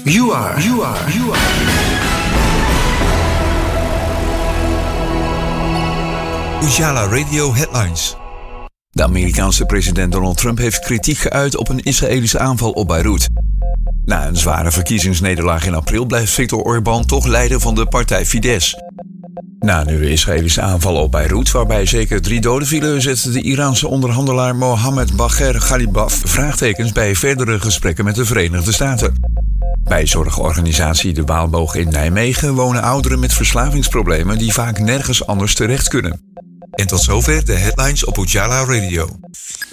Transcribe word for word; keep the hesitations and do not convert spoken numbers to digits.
You are, you are, you are. Ujala Radio Headlines. De Amerikaanse president Donald Trump heeft kritiek geuit op een Israëlische aanval op Beirut. Na een zware verkiezingsnederlaag in april blijft Viktor Orbán toch leider van de partij Fidesz. Na een nieuwe Israëlische aanval op Beirut, waarbij zeker drie doden vielen, zette de Iraanse onderhandelaar Mohammed Bagher Ghalibaf vraagtekens bij verdere gesprekken met de Verenigde Staten. Bij zorgorganisatie De Waalboog in Nijmegen wonen ouderen met verslavingsproblemen die vaak nergens anders terecht kunnen. En tot zover de headlines op Ujala Radio.